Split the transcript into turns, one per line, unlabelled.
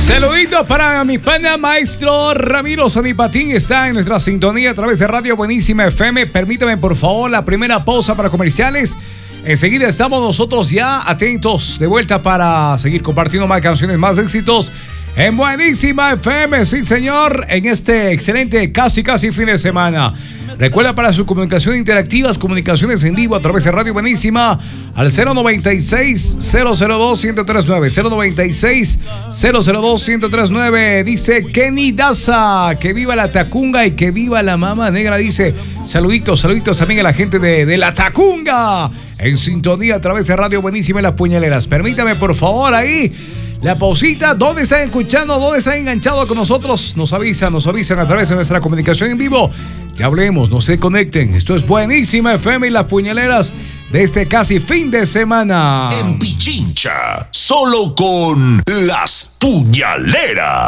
Saludito para mi pana maestro Ramiro Sanipatín. Está en nuestra sintonía a través de Radio Buenísima FM. Permítame por favor la primera pausa para comerciales. Enseguida estamos nosotros ya atentos de vuelta para seguir compartiendo más canciones, más éxitos en Buenísima FM. Sí señor, en este excelente casi fin de semana. Recuerda para sus comunicaciones interactivas, comunicaciones en vivo a través de Radio Buenísima al 096-002-1039. 096-002-1039. Dice Kenny Daza, que viva la Tacunga y que viva la Mama Negra. Dice saluditos también a la gente de la Tacunga. En sintonía a través de Radio Buenísima y Las Puñaleras. Permítame por favor ahí la pausita. ¿Dónde están escuchando? ¿Dónde están enganchados con nosotros? Nos avisan a través de nuestra comunicación en vivo. Ya hablemos, no se conecten. Esto es Buenísima FM y Las Puñaleras de este casi fin de semana.
En Pichincha, solo con Las Puñaleras.